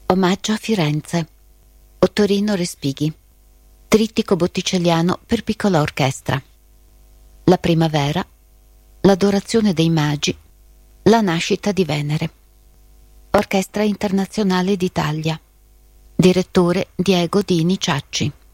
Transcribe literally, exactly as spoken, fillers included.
Omaggio a Firenze. Ottorino Respighi. Trittico botticelliano per piccola orchestra. La primavera, l'adorazione dei magi, la nascita di Venere. Orchestra Internazionale d'Italia. Direttore Diego Dini Ciacci.